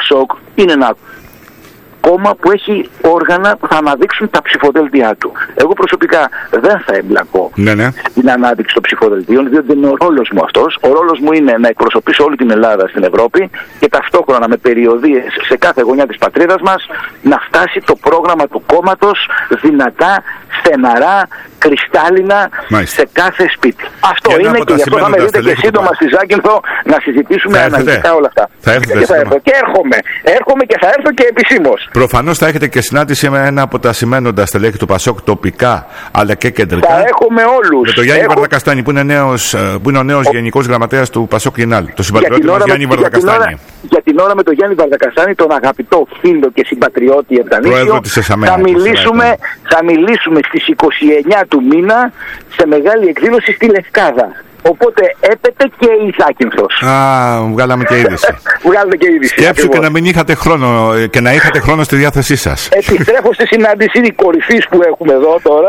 Πασόκ είναι ένα κόμμα που έχει όργανα που θα αναδείξουν τα ψηφοδέλτια του. Εγώ προσωπικά δεν θα εμπλακώ στην ανάδειξη των ψηφοδελτίων, διότι δεν είναι ο ρόλος μου αυτός. Ο ρόλος μου είναι να εκπροσωπήσω όλη την Ελλάδα στην Ευρώπη και ταυτόχρονα με περιοδίες σε κάθε γωνιά της πατρίδας μας να φτάσει το πρόγραμμα του κόμματος δυνατά, στεναρά, κρυστάλλινα σε κάθε σπίτι. Αυτό είναι και γι' αυτό θα με δείτε και σύντομα στη Ζάκυνθο να συζητήσουμε αναλυτικά όλα αυτά. Και έρχομαι και θα έρθω και επισήμως. Προφανώς θα έχετε και συνάντηση με ένα από τα σημαίνοντα στελέχη του Πασόκ τοπικά αλλά και κεντρικά. Θα έχουμε όλους. Με τον Γιάννη Βαρδακαστάνη που είναι ο νέος Γενικός Γραμματέας του Πασόκ Κινάλ. Το συμπατριώτη μας Γιάννη Βαρδακαστάνη. Για την ώρα με τον Γιάννη Βαρδακαστάνη, τον αγαπητό φίλο και συμπατριώτη Ευθανήσιο, θα μιλήσουμε στις 29 του μήνα σε μεγάλη εκδήλωση στη Λευκάδα. Οπότε έπεται και η Ζάκυνθος. Βγάλαμε και είδηση. Σκέψου και να μην είχατε χρόνο και να είχατε χρόνο στη διάθεσή σας. Επιστρέφω στη συνάντηση κορυφής που έχουμε εδώ τώρα.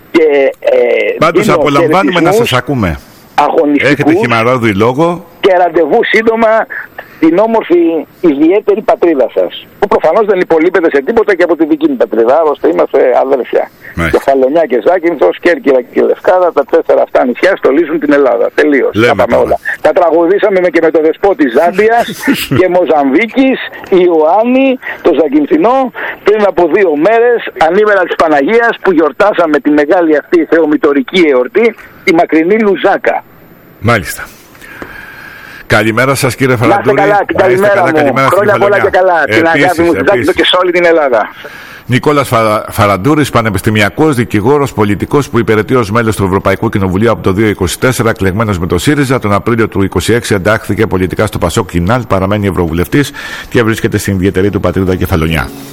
Πάντως απολαμβάνουμε να σας ακούμε. Έχετε χυμαρόδι λόγο. Και ραντεβού σύντομα την όμορφη ιδιαίτερη πατρίδα σας. Που προφανώς δεν υπολείπεται σε τίποτα και από τη δική μου πατρίδα. Άλλωστε είμαστε αδέρφια. Κεφαλονιά και Ζάκυνθος, Κέρκυρα και Λευκάδα, τα 4 αυτά νησιά στολίζουν την Ελλάδα. Τελείως. Τα πάμε όλα. Τα τραγουδήσαμε και με το δεσπότη Ζάμπιας και Μοζαμβίκης, Ιωάννη, το Ζακυνθινό, πριν από 2 μέρες, ανήμερα της Παναγίας, που γιορτάσαμε τη μεγάλη αυτή θεομητορική εορτή, τη μακρινή Λουζάκα. Μάλιστα. Καλημέρα σας κύριε Φαραντούρη. Καλημέρα μου. Χρόνια πολλά και καλά. Την αγάπη μου στην και σε όλη την Ελλάδα. Νικόλας Φαραντούρης, πανεπιστημιακός, δικηγόρος, πολιτικός που υπηρετεί ως μέλος του Ευρωπαϊκού Κοινοβουλίου από το 2024, εκλεγμένος με το ΣΥΡΙΖΑ. Τον Απρίλιο του 2026 εντάχθηκε πολιτικά στο Πασόκ Κινάλ, παραμένει ευρωβουλευτής και βρίσκεται στην ιδιαιτερή του πατρίδα Κεφαλονιά.